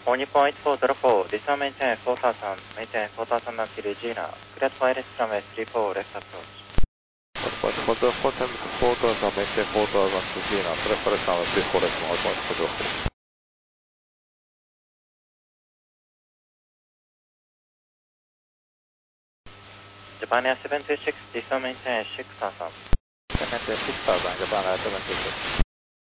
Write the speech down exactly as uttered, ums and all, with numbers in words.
All Nippon eight four zero four, this one maintain four thousand, maintain four thousand until Regina. Cleared for L S runway three four, left approach. four zero four, four thousand, maintain four thousand to Regina. Cleared for L S runway three four, left approach. Japan Air seven two six, this one maintain six thousand. Maintain six thousand, Japan Air seven two six.